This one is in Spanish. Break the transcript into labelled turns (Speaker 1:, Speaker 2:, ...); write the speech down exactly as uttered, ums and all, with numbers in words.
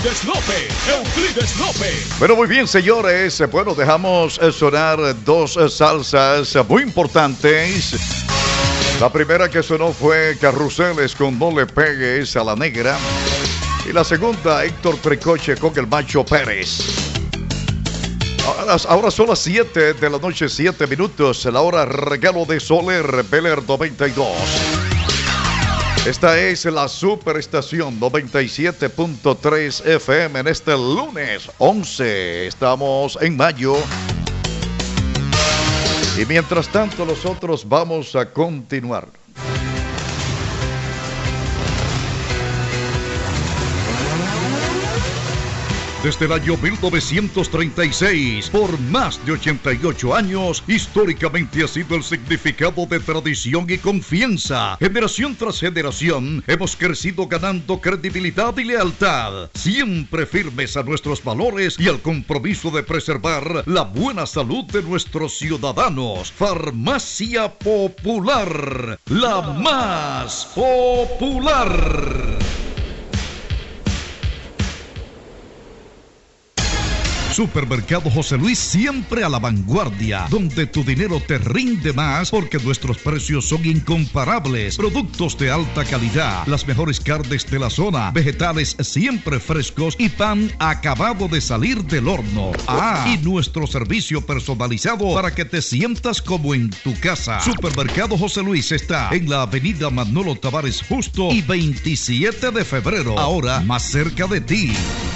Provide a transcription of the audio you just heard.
Speaker 1: Euclides López, Euclides López.
Speaker 2: Bueno, muy bien, señores. Bueno, dejamos sonar dos salsas muy importantes. La primera que sonó fue Carruseles con No le pegues a la negra. Y la segunda, Héctor Precoche con el Macho Pérez. Ahora, ahora son las siete de la noche, siete minutos. La hora regalo de Soler, Bel Air noventa y dos. Esta es la superestación noventa y siete punto tres F M en este lunes once. Estamos en mayo. Y mientras tanto nosotros vamos a continuar. Desde el año mil novecientos treinta y seis, por más de ochenta y ocho años, históricamente ha sido el significado de tradición y confianza. Generación tras generación, hemos crecido ganando credibilidad y lealtad, siempre firmes a nuestros valores y al compromiso de preservar la buena salud de nuestros ciudadanos. Farmacia Popular, la más popular. Supermercado José Luis, siempre a la vanguardia, donde tu dinero te rinde más porque nuestros precios son incomparables. Productos de alta calidad, las mejores carnes de la zona, vegetales siempre frescos y pan acabado de salir del horno. Ah, y nuestro servicio personalizado para que te sientas como en tu casa. Supermercado José Luis está en la avenida Manolo Tavares Justo y veintisiete de febrero, ahora más cerca de ti.